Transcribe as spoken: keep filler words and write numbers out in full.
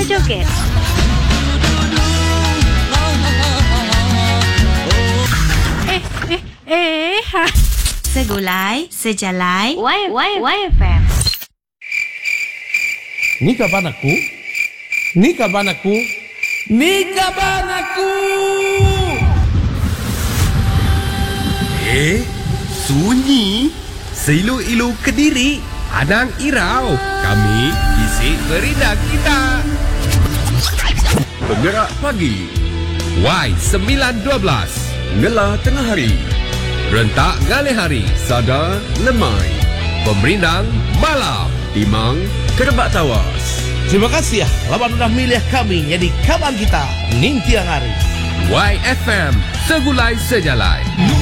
Joget. Eh, eh, eh, ha. Segulai, sejalai. Y, Y, Y F M. Ni kapan aku? Ni kapan aku? Ni kapan aku? Eh, sunyi. Seilu-ilu Kediri. Adang Irau. Kami isi berindah kita. Penggerak pagi. Y sembilan dua belas. Ngelah tengah hari. Rentak galih hari. Sada lemai. Pemerindang malam. Timang kerebak tawas. Terima kasih ya, lawan udah milih kami jadi kawan kita Ning Tiang Hari. Y F M Segulai Sejalai.